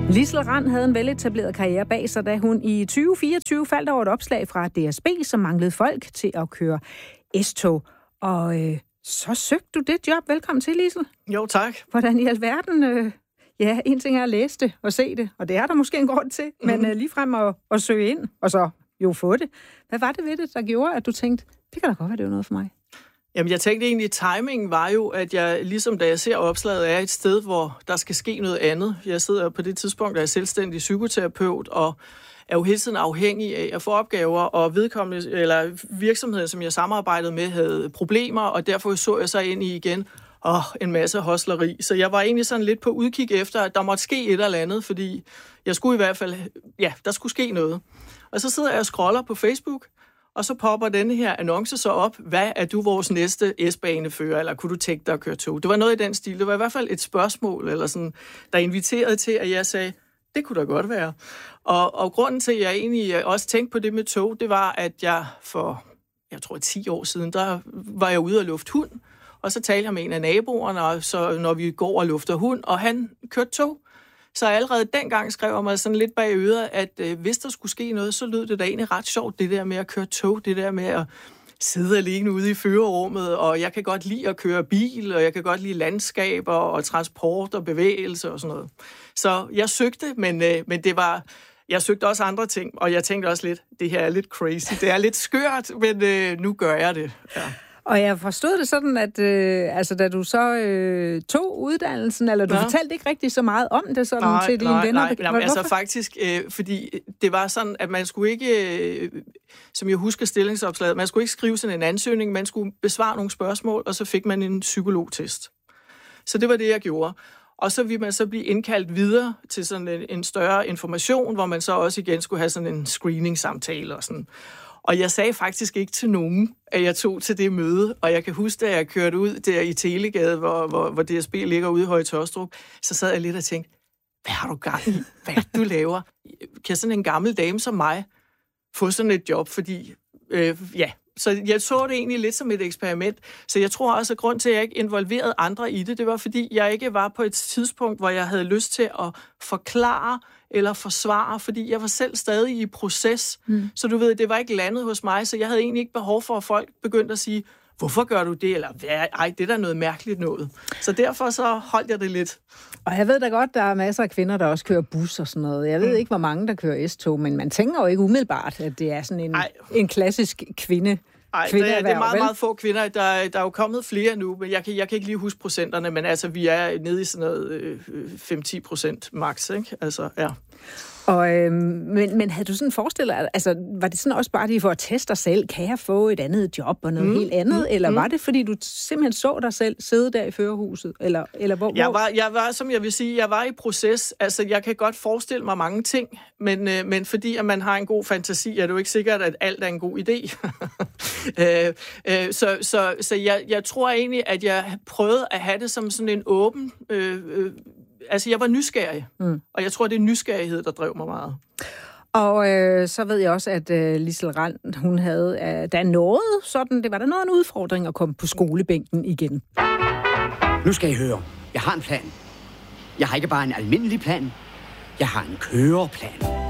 Liesl Rand havde en veletableret karriere bag sig, da hun i 2024 faldt over et opslag fra DSB, som manglede folk til at køre S-tog. Og så søgte du det job. Velkommen til, Liesl. Jo, tak. Hvordan i alverden... Ja, en ting er at læse det og se det, og det er der måske en grund til, men ligefrem at søge ind, og så jo få det. Hvad var det ved det, der gjorde, at du tænkte, det kan da godt være, det var noget for mig? Jamen, jeg tænkte egentlig, timingen var jo, at jeg, ligesom da jeg ser opslaget, er et sted, hvor der skal ske noget andet. Jeg sidder på det tidspunkt, der er selvstændig psykoterapeut, og er jo hele tiden afhængig af at få opgaver, og vedkommende, eller virksomheder, som jeg samarbejdede med, havde problemer, og derfor så jeg så ind i igen, en masse hostleri. Så jeg var egentlig sådan lidt på udkig efter, at der måtte ske et eller andet, fordi jeg skulle i hvert fald, der skulle ske noget. Og så sidder jeg og scroller på Facebook, og så popper denne her annonce så op, hvad er du vores næste S-banefører, eller kunne du tænke dig at køre tog? Det var noget i den stil. Det var i hvert fald et spørgsmål, eller sådan, der inviterede til, at jeg sagde, det kunne da godt være. Og grunden til, at jeg egentlig også tænkte på det med tog, det var, at jeg for, 10 år siden, der var jeg ude og lufte hund, og så talte jeg med en af naboerne, og så når vi går og lufter hund, og han kørte tog. Så allerede dengang skrev jeg mig sådan lidt bag øret, at hvis der skulle ske noget, så lød det da egentlig ret sjovt, det der med at køre tog, det der med at sidde alene ude i førerrummet, og jeg kan godt lide at køre bil, og jeg kan godt lide landskaber og transport og bevægelse og sådan noget. Så jeg søgte, men det var... Jeg søgte også andre ting, og jeg tænkte også lidt, det her er lidt crazy, det er lidt skørt, men nu gør jeg det. Ja. Og jeg forstod det sådan, at da du så tog uddannelsen, eller du fortalte ikke rigtig så meget om det sådan til dine venner? Nej, altså faktisk, fordi det var sådan, at man skulle ikke, som jeg husker stillingsopslaget, man skulle ikke skrive sådan en ansøgning, man skulle besvare nogle spørgsmål, og så fik man en psykologtest. Så det var det, jeg gjorde. Og så ville man så blive indkaldt videre til sådan en større information, hvor man så også igen skulle have sådan en screening-samtale og sådan. Og jeg sagde faktisk ikke til nogen, at jeg tog til det møde. Og jeg kan huske, da jeg kørte ud der i Telegade, hvor DSB ligger ude i Høje Taastrup, så sad jeg lidt og tænkte, hvad har du gang i? Hvad er det, du laver? Kan sådan en gammel dame som mig få sådan et job? Fordi, Så jeg så det egentlig lidt som et eksperiment. Så jeg tror også, at grund til, at jeg ikke involverede andre i det, det var, fordi jeg ikke var på et tidspunkt, hvor jeg havde lyst til at forklare eller forsvare, fordi jeg var selv stadig i proces. Så du ved, det var ikke landet hos mig, så jeg havde egentlig ikke behov for, at folk begyndte at sige, hvorfor gør du det? Eller, ej, det er da noget mærkeligt noget. Så derfor så holdt jeg det lidt. Og jeg ved da godt, der er masser af kvinder, der også kører bus og sådan noget. Jeg ved ikke, hvor mange, der kører S-tog, men man tænker jo ikke umiddelbart, at det er sådan en klassisk kvinde. Nej, det er meget, meget få kvinder. Der er jo kommet flere nu, men jeg kan ikke lige huske procenterne, men altså, vi er nede i sådan noget 5-10% max, ikke? Altså, ja. Og, men havde du sådan forestillet dig, altså var det sådan også bare lige for at teste dig selv, kan jeg få et andet job og noget helt andet, eller var det fordi du simpelthen så dig selv sidde der i førerhuset, eller hvor? Jeg var, som jeg vil sige, jeg var i proces, altså jeg kan godt forestille mig mange ting, men fordi at man har en god fantasi, er det jo ikke sikkert, at alt er en god idé. Så jeg tror egentlig, at jeg prøvede at have det som sådan en åben... Altså, jeg var nysgerrig, og jeg tror, det er nysgerrighed, der drev mig meget. Og så ved jeg også, at Liesl Rand, hun havde der noget sådan, det var der noget en udfordring at komme på skolebænken igen. Nu skal I høre, jeg har en plan. Jeg har ikke bare en almindelig plan, jeg har en køreplan.